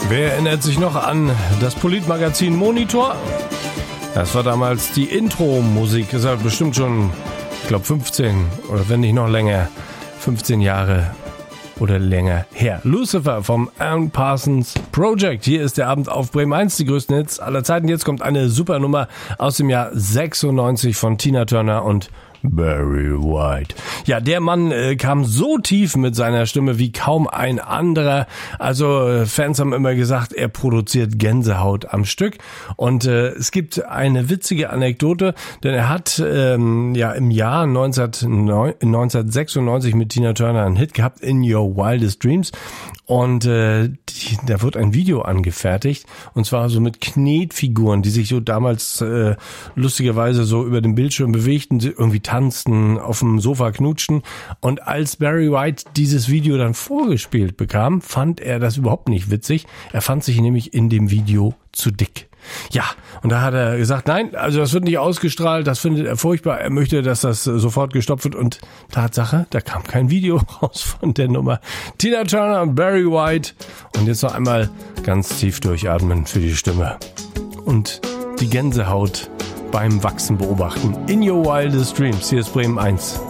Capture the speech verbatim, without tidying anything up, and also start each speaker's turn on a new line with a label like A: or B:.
A: Wer erinnert sich noch an das Politmagazin Monitor? Das war damals die Intro-Musik. Das ist bestimmt schon, ich glaube, fünfzehn oder wenn nicht noch länger, fünfzehn Jahre oder länger her. Lucifer vom Alan Parsons Project. Hier ist der Abend auf Bremen eins, die größten Hits aller Zeiten. Jetzt kommt eine super Nummer aus dem Jahr sechsundneunzig von Tina Turner und Barry White. Ja, der Mann äh, kam so tief mit seiner Stimme wie kaum ein anderer. Also äh, Fans haben immer gesagt, er produziert Gänsehaut am Stück. Und äh, es gibt eine witzige Anekdote, denn er hat ähm, ja im Jahr neunzehnhundertsechsundneunzig mit Tina Turner einen Hit gehabt, In Your Wildest Dreams. Und äh, die, da wird ein Video angefertigt, und zwar so mit Knetfiguren, die sich so damals äh, lustigerweise so über den Bildschirm bewegten, irgendwie tanzten, auf dem Sofa knutschten. Und als Barry White dieses Video dann vorgespielt bekam, fand er das überhaupt nicht witzig. Er fand sich nämlich in dem Video zu dick. Ja, und da hat er gesagt, nein, also das wird nicht ausgestrahlt, das findet er furchtbar, er möchte, dass das sofort gestoppt wird, und Tatsache, da kam kein Video raus von der Nummer. Tina Turner und Barry White, und jetzt noch einmal ganz tief durchatmen für die Stimme und die Gänsehaut beim Wachsen beobachten. In Your Wildest Dreams, hier ist Bremen eins.